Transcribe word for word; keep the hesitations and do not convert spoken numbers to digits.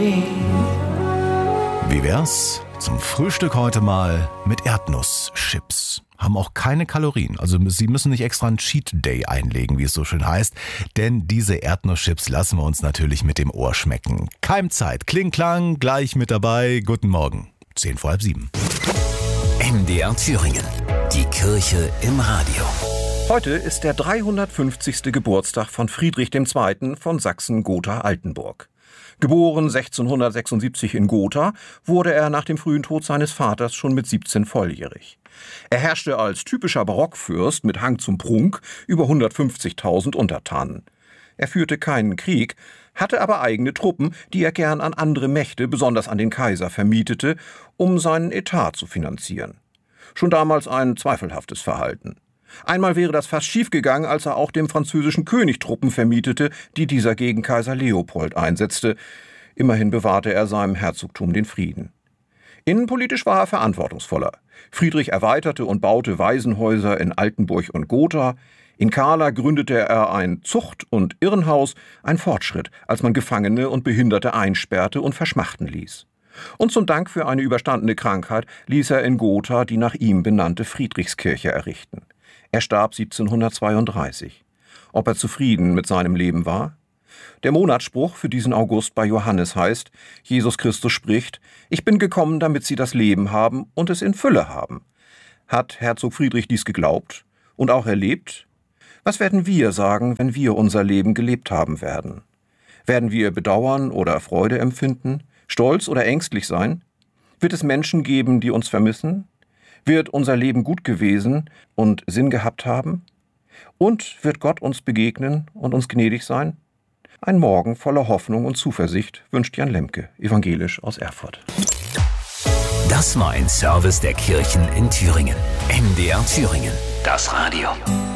Wie wär's zum Frühstück heute mal mit Erdnusschips? Haben auch keine Kalorien, also Sie müssen nicht extra einen Cheat Day einlegen, wie es so schön heißt, denn diese Erdnusschips lassen wir uns natürlich mit dem Ohr schmecken. Keimzeit, Kling Klang, gleich mit dabei. Guten Morgen, zehn vor halb sieben. M D R Thüringen, die Kirche im Radio. Heute ist der dreihundertfünfzigste Geburtstag von Friedrich der Zweite. von Sachsen-Gotha-Altenburg. Geboren sechzehnhundertsechsundsiebzig in Gotha, wurde er nach dem frühen Tod seines Vaters schon mit siebzehn volljährig. Er herrschte als typischer Barockfürst mit Hang zum Prunk über hundertfünfzigtausend Untertanen. Er führte keinen Krieg, hatte aber eigene Truppen, die er gern an andere Mächte, besonders an den Kaiser, vermietete, um seinen Etat zu finanzieren. Schon damals ein zweifelhaftes Verhalten. Einmal wäre das fast schiefgegangen, als er auch dem französischen König Truppen vermietete, die dieser gegen Kaiser Leopold einsetzte. Immerhin bewahrte er seinem Herzogtum den Frieden. Innenpolitisch war er verantwortungsvoller. Friedrich erweiterte und baute Waisenhäuser in Altenburg und Gotha. In Kahla gründete er ein Zucht- und Irrenhaus, ein Fortschritt, als man Gefangene und Behinderte einsperrte und verschmachten ließ. Und zum Dank für eine überstandene Krankheit ließ er in Gotha die nach ihm benannte Friedrichskirche errichten. Er starb siebzehnhundertzweiunddreißig. Ob er zufrieden mit seinem Leben war? Der Monatsspruch für diesen August bei Johannes heißt: Jesus Christus spricht: Ich bin gekommen, damit sie das Leben haben und es in Fülle haben. Hat Herzog Friedrich dies geglaubt und auch erlebt? Was werden wir sagen, wenn wir unser Leben gelebt haben werden? Werden wir bedauern oder Freude empfinden, stolz oder ängstlich sein? Wird es Menschen geben, die uns vermissen? Wird unser Leben gut gewesen und Sinn gehabt haben? Und wird Gott uns begegnen und uns gnädig sein? Ein Morgen voller Hoffnung und Zuversicht wünscht Jan Lemke, evangelisch aus Erfurt. Das war ein Service der Kirchen in Thüringen. M D R Thüringen, das Radio.